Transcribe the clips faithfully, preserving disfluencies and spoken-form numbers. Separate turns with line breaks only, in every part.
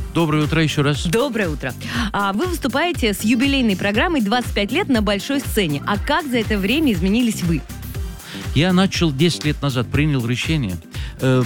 Доброе утро еще раз.
Доброе утро. А, вы выступаете с юбилейной программой двадцать пять лет на большой сцене. А как за это время изменились вы?
Я начал десять лет назад, принял решение э,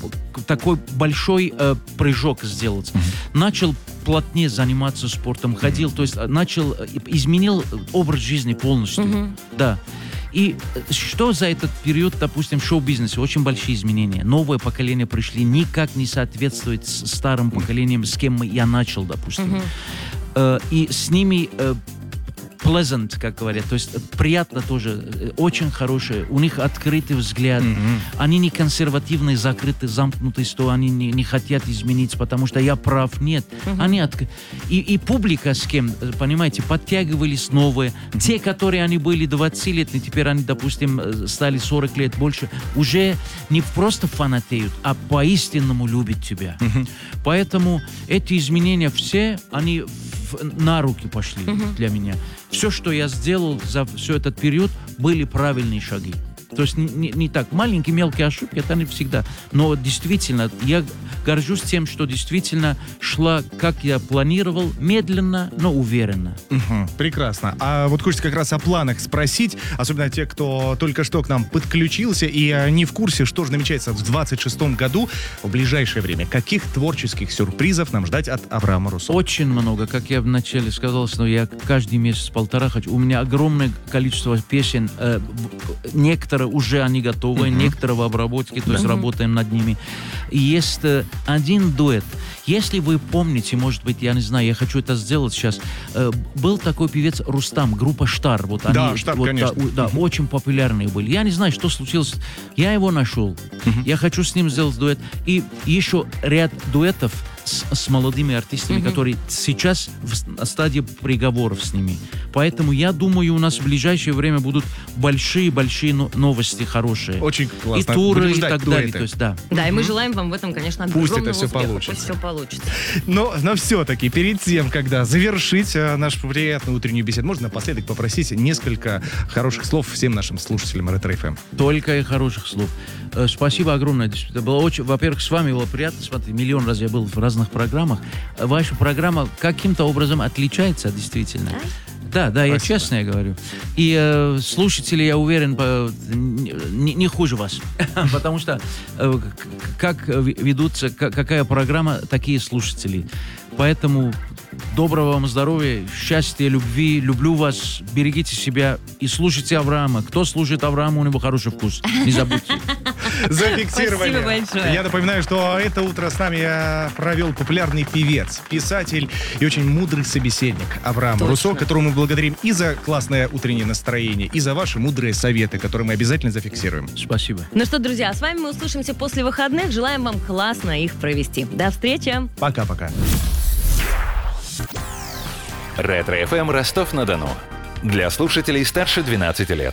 такой большой э, прыжок сделать. Mm-hmm. Начал плотнее заниматься спортом, ходил, то есть начал, изменил образ жизни полностью. Mm-hmm. Да. И что за этот период, допустим, в шоу-бизнесе? Очень большие изменения. Новое поколение пришли, никак не соответствует с старым поколением, с кем я начал, допустим. Mm-hmm. Э, и с ними... Э, pleasant, как говорят, то есть приятно тоже, очень хорошее, у них открытый взгляд, mm-hmm. они не консервативные, закрытые, замкнутые, что они не, не хотят измениться, потому что я прав, нет. Mm-hmm. Они от... и, и публика с кем, понимаете, подтягивались новые, те, которые они были двадцать лет, и теперь они, допустим, стали сорок лет больше, уже не просто фанатеют, а по-истинному любят тебя. Mm-hmm. Поэтому эти изменения все, они в, на руки пошли mm-hmm. для меня. Все, что я сделал за все этот период, были правильные шаги. То есть не, не, не так. Маленькие, мелкие ошибки, это не всегда. Но действительно, я горжусь тем, что действительно шла, как я планировал, медленно, но уверенно.
Угу, прекрасно. А вот хочется как раз о планах спросить, особенно те, кто только что к нам подключился и не в курсе, что же намечается в двадцать шестом году, в ближайшее время. Каких творческих сюрпризов нам ждать от Авраама Руссо?
Очень много. Как я вначале сказал, что я каждый месяц-полтора хочу. У меня огромное количество песен. Э, некоторые уже они готовы, uh-huh. некоторые в обработке, то есть uh-huh. работаем над ними. И есть э, один дуэт. Если вы помните, может быть, я не знаю, я хочу это сделать сейчас. Э, был такой певец Рустам, группа Штар. Вот
да,
они,
Штар,
вот,
конечно.
Да, да, очень популярные были. Я не знаю, что случилось. Я его нашел. Uh-huh. Я хочу с ним сделать дуэт. И еще ряд дуэтов с, с молодыми артистами, mm-hmm. которые сейчас в стадии приговоров с ними. Поэтому я думаю, у нас в ближайшее время будут большие-большие но- новости хорошие.
Очень классно.
И туры, и так
дуэты.
далее. То есть, да.
Да, и мы желаем вам в этом, конечно,
Пусть
огромного
это все
успеха.
получится.
Пусть все получится.
Но, но все-таки, перед тем, когда завершить э, нашу приятную утреннюю беседу, можно напоследок попросить несколько хороших слов всем нашим слушателям Ретро эф эм.
Только и хороших слов. Э, спасибо огромное. Это было очень, во-первых, с вами было приятно. Смотрите, миллион раз я был в разных программах. Ваша программа каким-то образом отличается, действительно. Да, да, я честно я говорю. И э, слушатели, я уверен, по, не, не хуже вас. Потому что э, как ведутся, как, какая программа, такие слушатели. Поэтому доброго вам здоровья, счастья, любви. Люблю вас, берегите себя и слушайте Авраама. Кто слушает Авраама, у него хороший вкус. Не забудьте.
Зафиксировали.
Спасибо большое.
Я напоминаю, что это утро с нами провел популярный певец, писатель и очень мудрый собеседник Авраам
Точно.
Руссо, которому мы благодарим и за классное утреннее настроение, и за ваши мудрые советы, которые мы обязательно зафиксируем.
Спасибо.
Ну что, друзья, с вами мы услышимся после выходных. Желаем вам классно их провести. До встречи.
Пока-пока.
Ретро эф эм Ростов-на-Дону. Для слушателей старше двенадцати лет.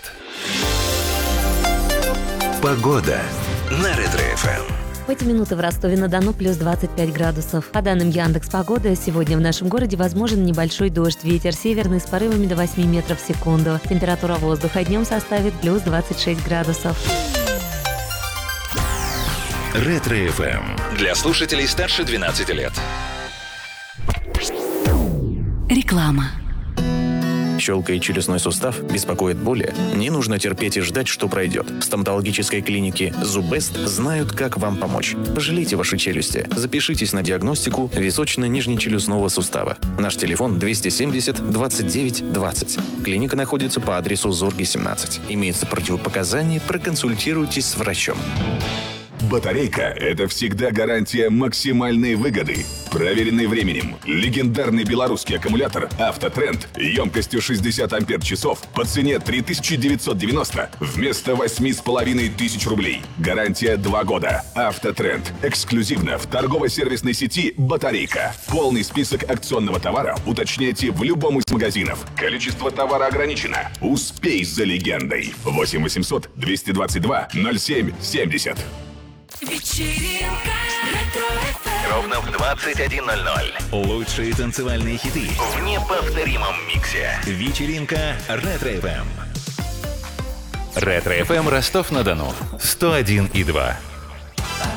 Погода на Ретро эф эм.
В эти минуты в Ростове-на-Дону плюс двадцать пять градусов. По данным Яндекс.Погоды, сегодня в нашем городе возможен небольшой дождь. Ветер северный с порывами до восьми метров в секунду. Температура воздуха днем составит плюс двадцать шесть градусов.
Ретро эф эм. Для слушателей старше двенадцати лет.
Реклама.
Щелкает челюстной сустав, беспокоит боли? Не нужно терпеть и ждать, что пройдет. В стоматологической клинике Зубест знают, как вам помочь. Пожалейте ваши челюсти. Запишитесь на диагностику височно-нижнечелюстного сустава. Наш телефон двести семьдесят двадцать девять двадцать. Клиника находится по адресу Зорги, семнадцать. Имеются противопоказания, проконсультируйтесь с врачом.
Батарейка – это всегда гарантия максимальной выгоды. Проверенный временем, легендарный белорусский аккумулятор «Автотренд» емкостью шестьдесят ампер-часов по цене три тысячи девятьсот девяносто вместо восемь с половиной тысяч рублей. Гарантия два года. «Автотренд» эксклюзивно в торгово-сервисной сети «Батарейка». Полный список акционного товара уточняйте в любом из магазинов. Количество товара ограничено. Успей за легендой. восемь восемьсот двести двадцать два ноль семь семьдесят.
Вечеринка Ретро-эф эм.
Ровно в двадцать один ноль ноль. Лучшие танцевальные хиты в неповторимом миксе. Вечеринка Ретро эф эм. Ретро эф эм Ростов-на-Дону. сто один и два.